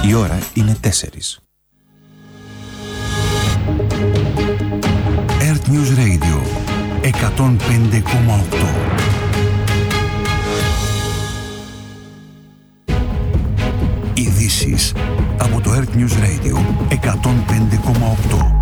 Η ώρα είναι 4. Earth News Radio 105,8. Ειδήσεις από το Earth News Radio 105,8.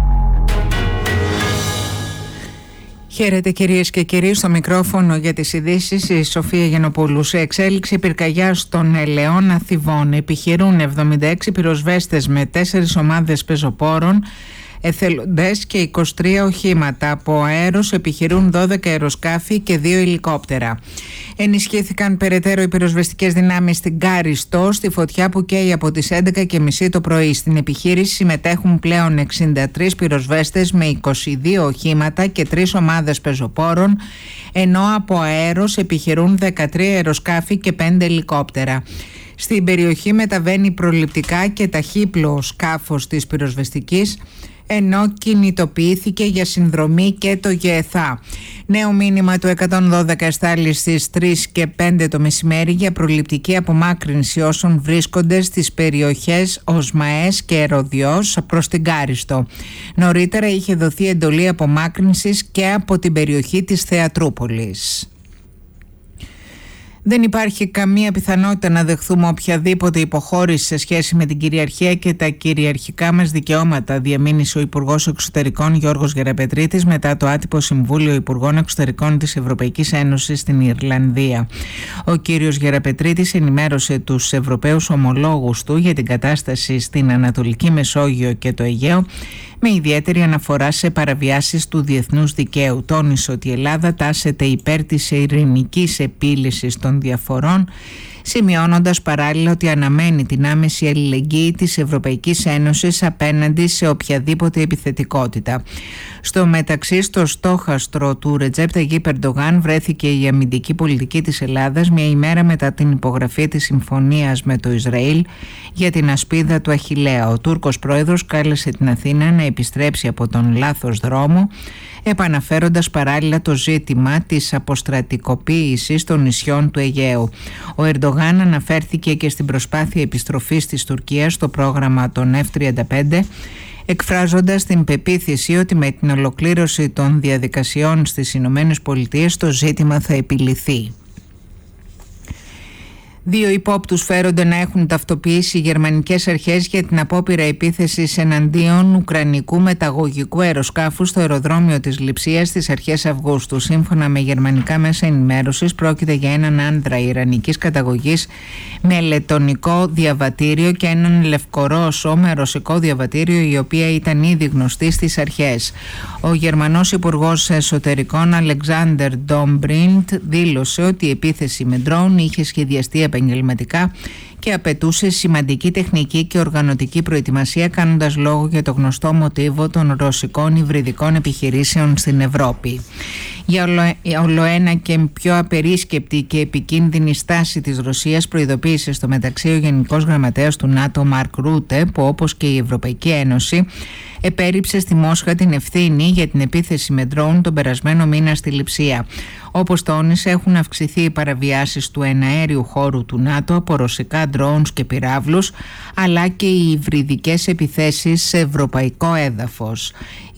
Χαίρετε κυρίες και κύριοι, στο μικρόφωνο για τις ειδήσεις η Σοφία Γενοπούλου. Σε εξέλιξη πυρκαγιά στον Ελαιώνα Θηβών. Επιχειρούν 76 πυροσβέστες με 4 ομάδες πεζοπόρων, εθελοντές και 23 οχήματα. Από αέρος επιχειρούν 12 αεροσκάφη και 2 ελικόπτερα. Ενισχύθηκαν περαιτέρω οι πυροσβεστικές δυνάμεις στην Κάριστο, στη φωτιά που καίει από τις 11:30 το πρωί. Στην επιχείρηση συμμετέχουν πλέον 63 πυροσβέστες με 22 οχήματα και 3 ομάδες πεζοπόρων, ενώ από αέρος επιχειρούν 13 αεροσκάφη και 5 ελικόπτερα. Στην περιοχή μεταβαίνει προληπτικά και ταχύπλοο σκάφος της πυροσβεστικής, ενώ κινητοποιήθηκε για συνδρομή και το ΓΕΘΑ. Νέο μήνυμα του 112 εστάλει στις 3 και 5 το μεσημέρι για προληπτική απομάκρυνση όσων βρίσκονται στις περιοχές Οσμαές και Εροδιός προς την Κάριστο. Νωρίτερα είχε δοθεί εντολή απομάκρυνσης και από την περιοχή της Θεατρούπολης. Δεν υπάρχει καμία πιθανότητα να δεχθούμε οποιαδήποτε υποχώρηση σε σχέση με την κυριαρχία και τα κυριαρχικά μας δικαιώματα, διαμήνυσε ο Υπουργός Εξωτερικών Γιώργος Γεραπετρίτης μετά το άτυπο Συμβούλιο Υπουργών Εξωτερικών της Ευρωπαϊκής Ένωσης στην Ιρλανδία. Ο κύριος Γεραπετρίτης ενημέρωσε τους Ευρωπαίους ομολόγους του για την κατάσταση στην Ανατολική Μεσόγειο και το Αιγαίο, με ιδιαίτερη αναφορά σε παραβιάσεις του διεθνούς δικαίου. Τόνισε ότι η Ελλάδα τάσεται υπέρ της ειρηνικής επίλυσης των διαφορών, σημειώνοντας παράλληλα ότι αναμένει την άμεση αλληλεγγύη της Ευρωπαϊκής Ένωσης απέναντι σε οποιαδήποτε επιθετικότητα. Στο μεταξύ, στο στόχαστρο του Ρετζέπ Ταγιίπ Ερντογάν βρέθηκε η αμυντική πολιτική της Ελλάδας μια ημέρα μετά την υπογραφή της συμφωνίας με το Ισραήλ για την ασπίδα του Αχιλλέα. Ο Τούρκος πρόεδρος κάλεσε την Αθήνα να επιστρέψει από τον λάθος δρόμο, επαναφέροντας παράλληλα το ζήτημα της αποστρατικοποίησης των νησιών του Αιγαίου. Ο Ερντογάν αναφέρθηκε και στην προσπάθεια επιστροφής της Τουρκίας στο πρόγραμμα των F-35, εκφράζοντας την πεποίθηση ότι με την ολοκλήρωση των διαδικασιών στις Ηνωμένες Πολιτείες το ζήτημα θα επιληθεί. 2 υπόπτους φέρονται να έχουν ταυτοποιήσει οι γερμανικές αρχές για την απόπειρα επίθεσης εναντίον ουκρανικού μεταγωγικού αεροσκάφους στο αεροδρόμιο της Λειψίας στις αρχές Αυγούστου. Σύμφωνα με γερμανικά μέσα ενημέρωσης, πρόκειται για έναν άνδρα ιρανικής καταγωγής με λετονικό διαβατήριο και έναν λευκορώσο με ρωσικό διαβατήριο, η οποία ήταν ήδη γνωστή στις αρχές. Ο Γερμανός Υπουργός Εσωτερικών Αλεξάντερ Ντόμπριντ δήλωσε ότι η επίθεση με ντρόουν είχε σχεδιαστεί επαγγελματικά και απαιτούσε σημαντική τεχνική και οργανωτική προετοιμασία, κάνοντας λόγο για το γνωστό μοτίβο των ρωσικών υβριδικών επιχειρήσεων στην Ευρώπη. Για ολοένα και πιο απερίσκεπτη και επικίνδυνη στάση της Ρωσίας προειδοποίησε στο μεταξύ ο Γενικός Γραμματέας του ΝΑΤΟ Μαρκ Ρούτε, που όπως και η Ευρωπαϊκή Ένωση επέριψε στη Μόσχα την ευθύνη για την επίθεση με ντρόουν τον περασμένο μήνα στη Λειψία. Όπως τόνισε, έχουν αυξηθεί οι παραβιάσεις του εναέριου χώρου του ΝΑΤΟ από ρωσικά ντρόουνς και πυράβλους, αλλά και οι υβριδικές επιθέσεις σε ευρωπαϊκό έδαφος.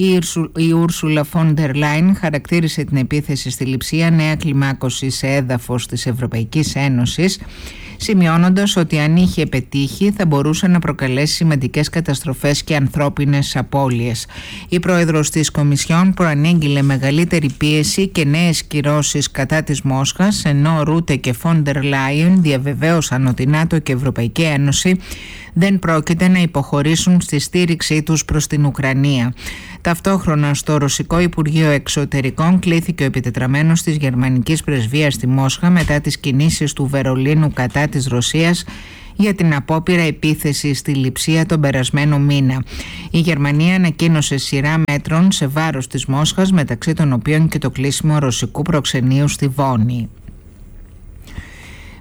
Η Ούρσουλα φον ντερ Λάιν χαρακτήρισε την επίθεση στη Λειψία νέα κλιμάκωση σε έδαφος της Ευρωπαϊκής Ένωσης, σημειώνοντας ότι αν είχε πετύχει θα μπορούσε να προκαλέσει σημαντικές καταστροφές και ανθρώπινες απώλειες. Η πρόεδρος της Κομισιόν προανήγγειλε μεγαλύτερη πίεση και νέες κυρώσεις κατά της Μόσχας, ενώ Ρούτε και φον ντερ Λάιεν διαβεβαίωσαν ότι ΝΑΤΟ και Ευρωπαϊκή Ένωση δεν πρόκειται να υποχωρήσουν στη στήριξή τους προς την Ουκρανία. Ταυτόχρονα στο Ρωσικό Υπουργείο Εξωτερικών κλήθηκε ο επιτετραμένος της γερμανικής πρεσβείας στη Μόσχα μετά τις κινήσεις του Βερολίνου κατά της Ρωσίας για την απόπειρα επίθεση στη Λειψία τον περασμένο μήνα. Η Γερμανία ανακοίνωσε σειρά μέτρων σε βάρος της Μόσχας, μεταξύ των οποίων και το κλείσιμο ρωσικού προξενείου στη Βόνη.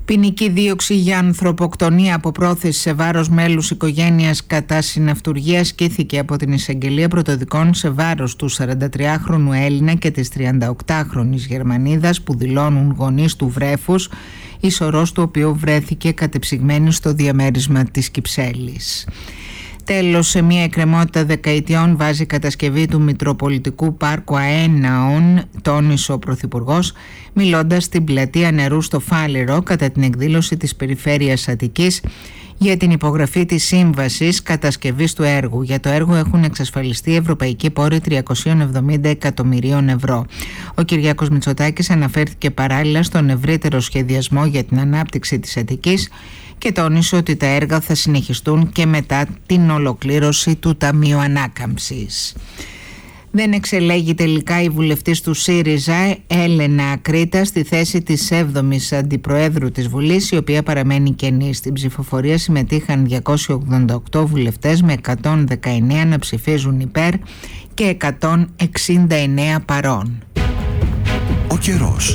Ποινική δίωξη για ανθρωποκτονία από πρόθεση σε βάρος μέλους οικογένειας κατά συναυτουργία ασκήθηκε από την Εισαγγελία Πρωτοδικών σε βάρος του 43χρονου Έλληνα και της 38χρονης Γερμανίδας που δηλώνουν γονείς του βρέφους, η σωρός του οποίου βρέθηκε κατεψυγμένη στο διαμέρισμα της Κυψέλης. Τέλος, σε μια εκκρεμότητα δεκαετιών βάζει κατασκευή του Μητροπολιτικού Πάρκου Αέναων, τόνισε ο Πρωθυπουργός, μιλώντας στην πλατεία νερού στο Φάληρο κατά την εκδήλωση της Περιφέρειας Αττικής για την υπογραφή της σύμβασης κατασκευής του έργου. Για το έργο έχουν εξασφαλιστεί ευρωπαϊκοί πόροι 370 εκατομμυρίων ευρώ. Ο Κυριάκος Μητσοτάκης αναφέρθηκε παράλληλα στον ευρύτερο σχεδιασμό για την ανάπτυξη της Αττικής και τόνισε ότι τα έργα θα συνεχιστούν και μετά την ολοκλήρωση του Ταμείου Ανάκαμψης. Δεν εξελέγει τελικά η βουλευτής του ΣΥΡΙΖΑ, Έλενα Ακρίτα, στη θέση της 7ης Αντιπροέδρου της Βουλής, η οποία παραμένει κενή. Στην ψηφοφορία συμμετείχαν 288 βουλευτές με 119 να ψηφίζουν υπέρ και 169 παρών. Ο καιρός.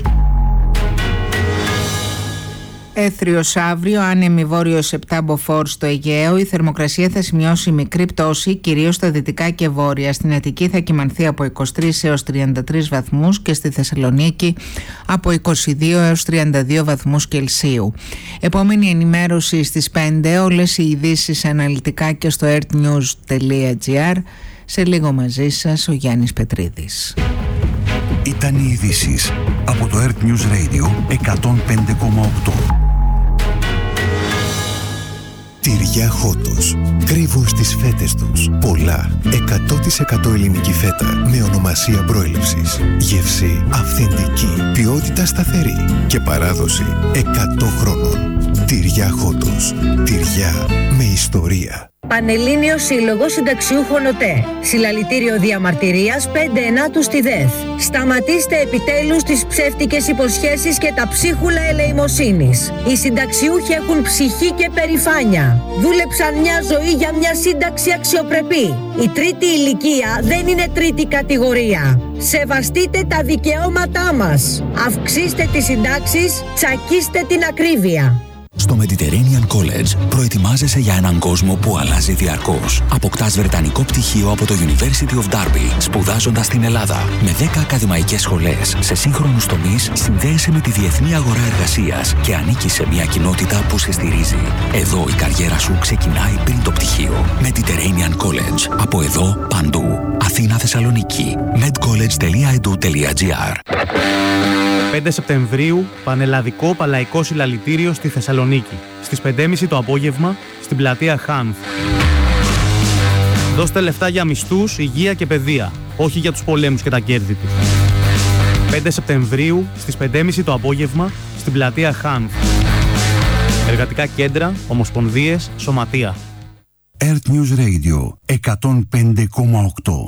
Έθριος αύριο, άνεμη βόρειος 7 μποφόρ στο Αιγαίο. Η θερμοκρασία θα σημειώσει μικρή πτώση, κυρίως στα δυτικά και βόρεια. Στην Αττική θα κυμανθεί από 23 έως 33 βαθμούς και στη Θεσσαλονίκη από 22 έως 32 βαθμούς Κελσίου. Επόμενη ενημέρωση στις 5, όλες οι ειδήσεις αναλυτικά και στο earthnews.gr. Σε λίγο μαζί σας ο Γιάννης Πετρίδης. Ήταν οι ειδήσεις από το Earth News Radio 105,8. Τυριά Χότος. Κρύβουν στις φέτες τους πολλά 100% ελληνική φέτα με ονομασία προέλευσης. Γεύση αυθεντική, ποιότητα σταθερή και παράδοση 100 χρόνων. Τυριά Χότος. Τυριά με ιστορία. Πανελλήνιος Σύλλογος Συνταξιούχων ΟΤΕ. Συλλαλητήριο διαμαρτυρίας 5 ενάτου στη ΔΕΘ. Σταματήστε επιτέλους τις ψεύτικες υποσχέσεις και τα ψίχουλα ελεημοσύνης. Οι συνταξιούχοι έχουν ψυχή και περηφάνεια. Δούλεψαν μια ζωή για μια σύνταξη αξιοπρεπή. Η τρίτη ηλικία δεν είναι τρίτη κατηγορία. Σεβαστείτε τα δικαιώματά μας. Αυξήστε τις συντάξεις, τσακίστε την ακρίβεια. Στο Mediterranean College προετοιμάζεσαι για έναν κόσμο που αλλάζει διαρκώς. Αποκτάς βρετανικό πτυχίο από το University of Derby, σπουδάζοντας στην Ελλάδα. Με 10 ακαδημαϊκές σχολές σε σύγχρονους τομείς, συνδέεσαι με τη διεθνή αγορά εργασίας και ανήκεις σε μια κοινότητα που σε στηρίζει. Εδώ η καριέρα σου ξεκινάει πριν το πτυχίο. Mediterranean College. Από εδώ, παντού. Αθήνα, Θεσσαλονίκη. medcollege.edu.gr. 5 Σεπτεμβρίου, πανελλαδικό παλαϊκό συλλαλητήριο στη Θεσσαλονίκη. Στις 5.30 το απόγευμα, στην πλατεία Χάνθ. Δώστε λεφτά για μισθούς, υγεία και παιδεία, όχι για τους πολέμους και τα κέρδη τους. 5 Σεπτεμβρίου, στις 5.30 το απόγευμα, στην πλατεία Χάνθ. Εργατικά κέντρα, ομοσπονδίες, σωματεία. Earth News Radio 105,8.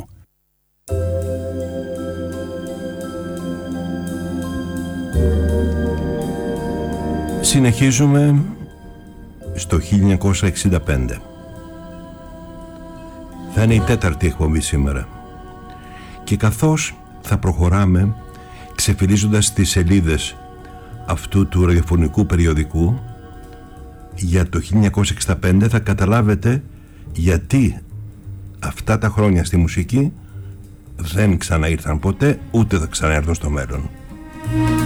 Συνεχίζουμε στο 1965. Θα είναι η 4η εκπομπή σήμερα. Και καθώς θα προχωράμε ξεφυλίζοντας τις σελίδες αυτού του ραδιοφωνικού περιοδικού για το 1965, θα καταλάβετε γιατί αυτά τα χρόνια στη μουσική δεν ξαναήρθαν ποτέ, ούτε θα ξαναέρθουν στο μέλλον.